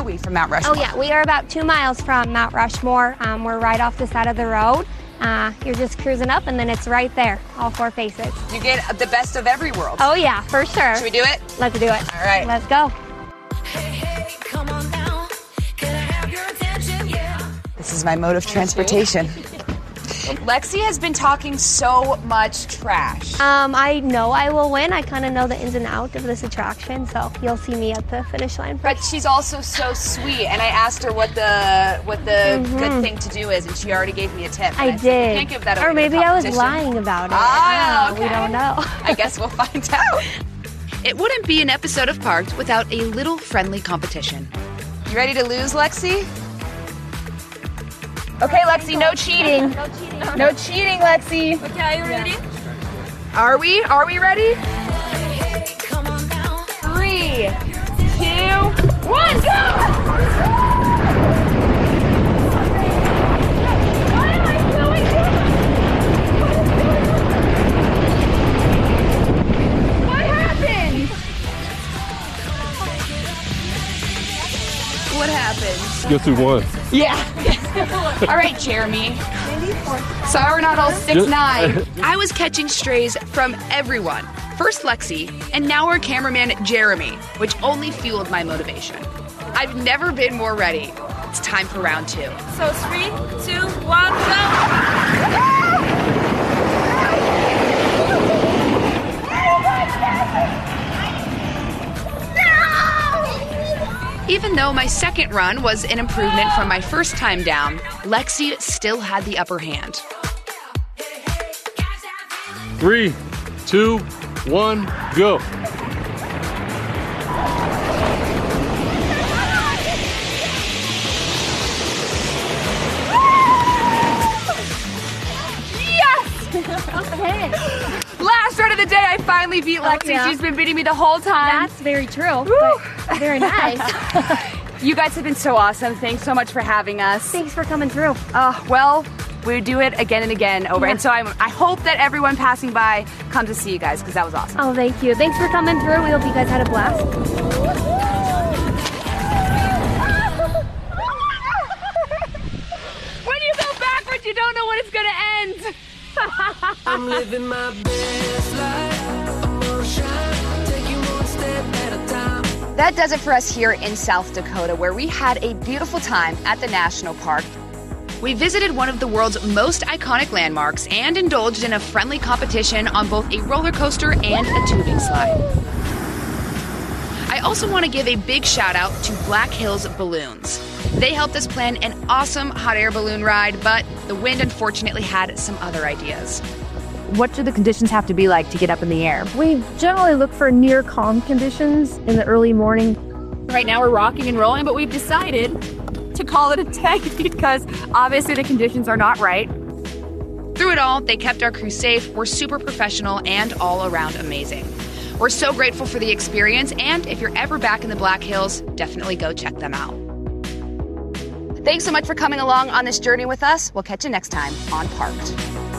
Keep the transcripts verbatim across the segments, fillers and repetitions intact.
are we from Mount Rushmore? Oh, yeah. We are about two miles from Mount Rushmore. Um, we're right off the side of the road. Uh, you're just cruising up, and then it's right there, all four faces. You get the best of every world. Oh, yeah, for sure. Should we do it? Let's do it. All right. Let's go. Hey, hey, come on now. Can I have your attention? Yeah. This is my mode of transportation. Lexi has been talking so much trash. Um, I know I will win. I kind of know the ins and outs of this attraction, so you'll see me at the finish line first. But she's also so sweet, and I asked her what the what the Mm-hmm. good thing to do is, and she already gave me a tip. I And said, did. "You can't give that away or to maybe the I was competition." lying about it. Ah, Uh, okay. We don't know. I guess we'll find out. It wouldn't be an episode of Parked without a little friendly competition. You ready to lose, Lexi? Okay, Lexi, no cheating. No cheating. No cheating, Lexi. Okay, are you ready? Are we? Are we ready? Hey, hey, come on now. Three, two, one, go! What am I doing? What happened? What happened? Guess who won? Yeah. All right, Jeremy. Sorry we're not all six nine. I was catching strays from everyone. First Lexi, and now our cameraman Jeremy, which only fueled my motivation. I've never been more ready. It's time for round two. So three, two, one, go! Even though my second run was an improvement from my first time down, Lexi still had the upper hand. Three, two, one, go. Last run of the day, I finally beat Lexi. yeah. She's been beating me the whole time. That's very true, but very nice. You guys have been so awesome. Thanks so much for having us. Thanks for coming through. Uh, well, we do it again and again over. Yeah. And so I'm, I hope that everyone passing by comes to see you guys because that was awesome. Oh, thank you. Thanks for coming through. We hope you guys had a blast. When you go backwards, you don't know when it's going to end. I'm living my best life. I'm gonna shine. Take you one step at a time. That does it for us here in South Dakota, where we had a beautiful time at the National Park. We visited one of the world's most iconic landmarks and indulged in a friendly competition on both a roller coaster and a tubing slide. I also want to give a big shout out to Black Hills Balloons. They helped us plan an awesome hot air balloon ride, but the wind unfortunately had some other ideas. What do the conditions have to be like to get up in the air? We generally look for near calm conditions in the early morning. Right now we're rocking and rolling, but we've decided to call it a day because obviously the conditions are not right. Through it all, they kept our crew safe, were super professional, and all around amazing. We're so grateful for the experience, and if you're ever back in the Black Hills, definitely go check them out. Thanks so much for coming along on this journey with us. We'll catch you next time on Parked.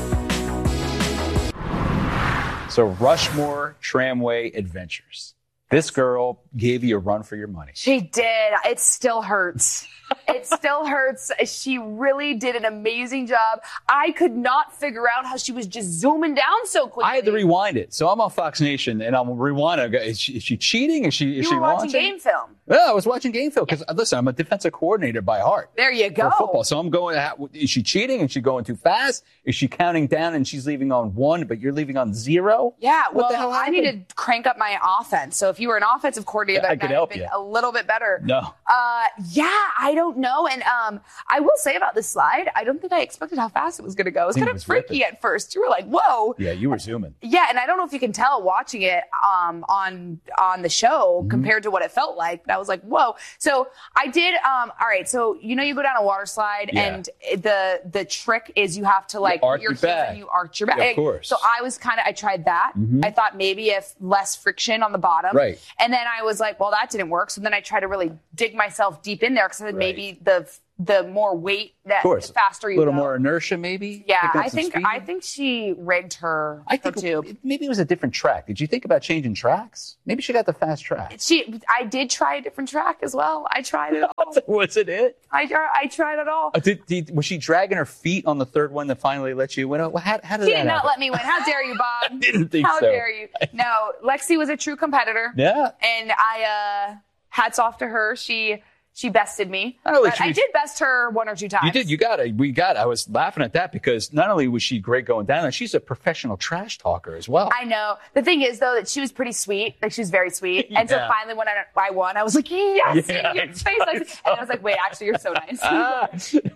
So Rushmore Tramway Adventures. This girl gave you a run for your money. She did. It still hurts. It still hurts. She really did an amazing job. I could not figure out how she was just zooming down so quickly. I had to rewind it. So I'm on Fox Nation and I'm rewinding. Is she, is she cheating? Is she, is You she were watching launching? game film. Yeah, I was watching game film because listen, I'm a defensive coordinator by heart. There you go. For football. So I'm going, is she cheating? Is she going too fast? Is she counting down and she's leaving on one, but you're leaving on zero? Yeah, What well, the hell I happened? need to crank up my offense. So if you were an offensive coordinator, Yeah, that I could might help have been you. a little bit better. No. Uh, yeah, I don't know. And um, I will say about this slide, I don't think I expected how fast it was going to go. It was Think kind it of was freaky ripping. at first. You were like, whoa. Yeah, you were zooming. Yeah, and I don't know if you can tell watching it um, on on the show Mm-hmm. compared to what it felt like. But I was like, whoa. So I did. Um, all right. So you know, you go down a water slide, Yeah. and the the trick is you have to like arch your your heels back. and you arch your back. Yeah, of course. So I was kind of I tried that. I thought maybe if less friction on the bottom. Right. And then I was like, well, that didn't work. So then I tried to really dig myself deep in there because I said Right. maybe the the more weight, that Of course. the faster you A little go. more inertia, maybe? Yeah, Picking up I some think speed? I think she rigged her, I her think tube. it- maybe it was a different track. Did you think about changing tracks? Maybe she got the fast track. She, I did try a different track as well. I tried it all. Was it it? I, I tried it all. Uh, did, did, was she dragging her feet on the third one that finally let you win? Well, how, how did She that did not happen? let me win. How dare you, Bob? I didn't think How so. dare you? No, Lexi was a true competitor. Yeah. And I, uh, hats off to her. She, she bested me. Not only But she I was- did best her one or two times. You did. You got it. We got it. I was laughing at that because not only was she great going down there, she's a professional trash talker as well. I know. The thing is, though, that she was pretty sweet. Like, she was very sweet. And so Yeah. finally, when I, I won, I was like, yes, Yeah, in your face. I was- And I was like, wait, actually, you're so nice. Ah,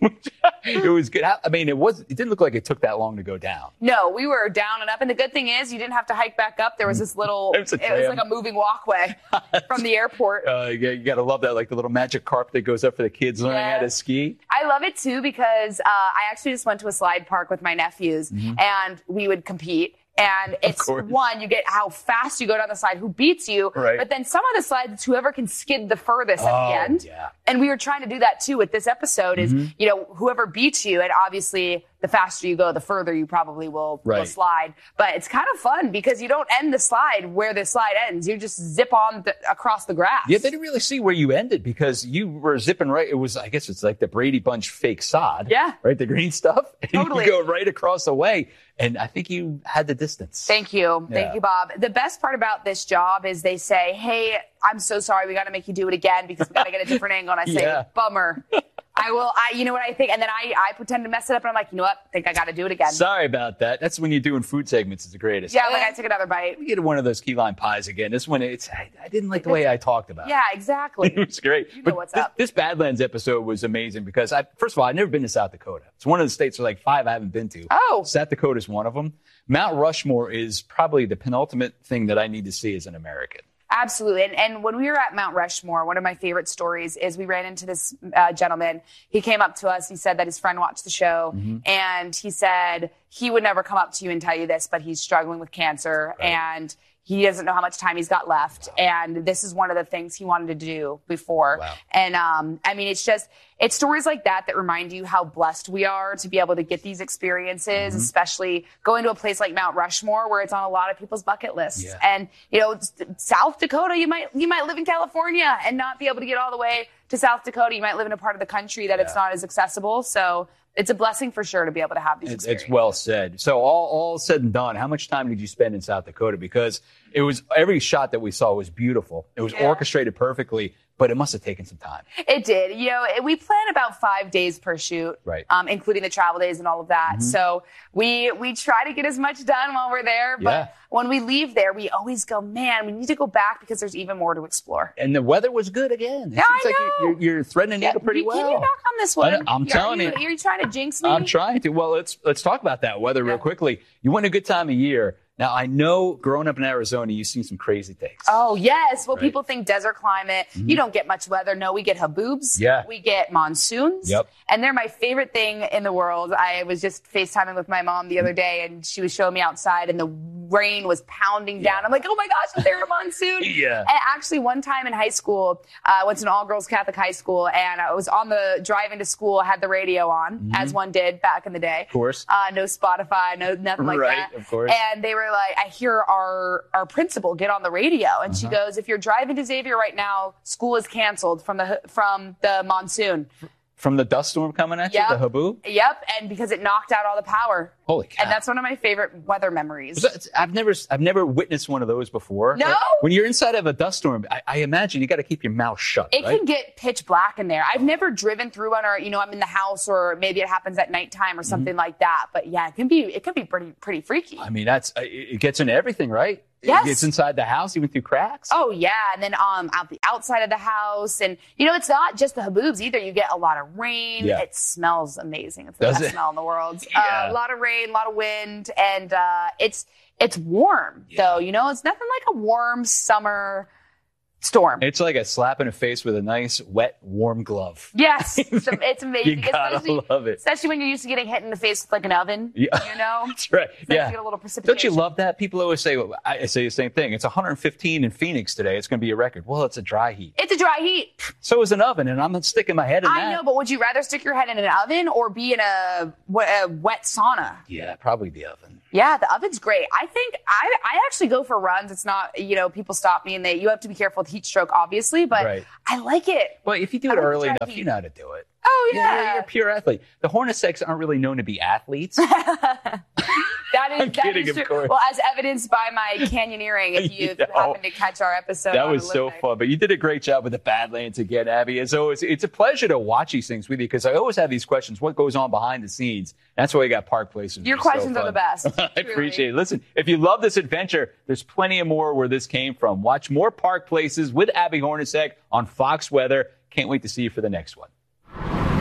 it was good. I mean, it was. It didn't look like it took that long to go down. No, we were down and up. And the good thing is, you didn't have to hike back up. There was this little, It was a it was tram. like a moving walkway from the airport. Uh, yeah, you got to love that, like the little magic carpet that goes up for the kids learning Yeah. how to ski. I love it too because uh, I actually just went to a slide park with my nephews and we would compete. And it's course. one, you get how fast you go down the slide, who beats you. Right. But then some of the slides, it's whoever can skid the furthest at Oh, the end. yeah. And we were trying to do that too with this episode is, you know, whoever beats you. And obviously the faster you go, the further you probably will, will Right. slide. But it's kind of fun because you don't end the slide where the slide ends. You just zip on the, across the grass. Yeah, they didn't really see where you ended because you were zipping right. It was, I guess it's like the Brady Bunch fake sod. Yeah. Right? The green stuff. And Totally. you go right across the way. And I think you had the distance. Thank you. Yeah. Thank you, Bob. The best part about this job is they say, hey, I'm so sorry. We got to make you do it again because we got to get a different angle. And I say, Yeah. bummer. I will, I, you know what I think? And then I, I pretend to mess it up and I'm like, you know what? I think I got to do it again. Sorry about that. That's when you're doing food segments. It's the greatest. yeah, like I took another bite. We get one of those key lime pies again. This one, it's I, I didn't like the way I talked about it. Yeah, exactly. It was great. You know But what's this, up. this Badlands episode was amazing because I, first of all, I've never been to South Dakota. It's one of the states, or like five I haven't been to. Oh. South Dakota is one of them. Mount Rushmore is probably the penultimate thing that I need to see as an American. Absolutely. And, and when we were at Mount Rushmore, one of my favorite stories is we ran into this uh, gentleman. He came up to us. He said that his friend watched the show and he said he would never come up to you and tell you this, but he's struggling with cancer and he doesn't know how much time he's got left. And this is one of the things he wanted to do before. Wow. And, um, I mean, it's just, it's stories like that that remind you how blessed we are to be able to get these experiences, especially going to a place like Mount Rushmore where it's on a lot of people's bucket lists. Yeah. And, you know, s- South Dakota, you might, you might live in California and not be able to get all the way to South Dakota. You might live in a part of the country that it's Yeah. not as accessible. So it's a blessing for sure to be able to have these It's, experiences. it's well said. So all, all said and done, how much time did you spend in South Dakota? Because it was every shot that we saw was beautiful. It was Yeah. orchestrated perfectly, but it must have taken some time. It did. You know, it- we plan about five days per shoot, Right. um, including the travel days and all of that. So we we try to get as much done while we're there. But Yeah. when we leave there, we always go, man, we need to go back because there's even more to explore. And the weather was good again. It Yeah, seems I like know. you're, you're, you're threading the needle pretty Can well. you knock on this I one? know, I'm Are telling you. Are you trying to jinx me? I'm trying to. Well, let's let's talk about that weather real Yeah. quickly. You want a good time of year. Now, I know growing up in Arizona, you've seen some crazy things. Oh, yes. Well, Right. people think desert climate. You don't get much weather. No, we get haboobs. Yeah. We get monsoons. Yep. And they're my favorite thing in the world. I was just FaceTiming with my mom the other day, and she was showing me outside, and the rain was pounding down. I'm like, oh, my gosh, is there a monsoon? Yeah. And actually, one time in high school, uh, I went to an all-girls Catholic high school, and I was on the drive into school, had the radio on, as one did back in the day. Of course. Uh, no Spotify, no nothing like Right, that. of course. And they were like, I hear our our principal get on the radio, and Uh-huh. she goes, "If you're driving to Xavier right now, school is canceled from the from the monsoon." From the dust storm coming at you, Yep. the haboob? Yep, and because it knocked out all the power. Holy cow. And that's one of my favorite weather memories. So it's- I've never, I've never witnessed one of those before. No? Like, when you're inside of a dust storm, I, I imagine you got to keep your mouth shut. It right? can get pitch black in there. I've never driven through one, or you know, I'm in the house, or maybe it happens at nighttime or something like that. But yeah, it can be it can be pretty pretty freaky. I mean, that's uh, it it gets into everything, right? Yes. It gets inside the house, even through cracks. Oh yeah, and then um out the outside of the house, and you know, it's not just the haboobs either. You get a lot of rain. Yeah. It smells amazing. It's the Does best it? smell in the world. Yeah. Uh, a lot of rain, a lot of wind, and uh, it's it's warm Yeah. though. You know, it's nothing like a warm summer storm. It's like a slap in the face with a nice, wet, warm glove. Yes, it's, it's amazing. You gotta especially, love it. Especially when you're used to getting hit in the face with like an oven. Yeah. You know? That's right. So yeah. you get a little precipitation. Don't you love that? People always say, well, I say the same thing. It's one hundred fifteen in Phoenix today. It's going to be a record. Well, it's a dry heat. It's a dry heat. So is an oven, and I'm not sticking my head in I that. know, but would you rather stick your head in an oven or be in a, a wet sauna? Yeah, probably the oven. Yeah, the oven's great. I think I I actually go for runs. It's not, you know, people stop me and they, you have to be careful with heat stroke, obviously, but Right. I like it. Well, if you do I it like early dry enough, heat. you know how to do it. Oh, You're, yeah. you're a pure athlete. The Hornaceks aren't really known to be athletes. That is, I'm that kidding, is of true. course. Well, as evidenced by my canyoneering, if you You know, happen to catch our episode. That on was so Olympic. fun. But you did a great job with the Badlands again, Abby. And so it's, it's a pleasure to watch these things with you because I always have these questions. What goes on behind the scenes? That's why we got Park Places. Your It's so questions are fun. the best. I truly. appreciate it. Listen, if you love this adventure, there's plenty of more where this came from. Watch more Park Places with Abby Hornacek on Fox Weather. Can't wait to see you for the next one.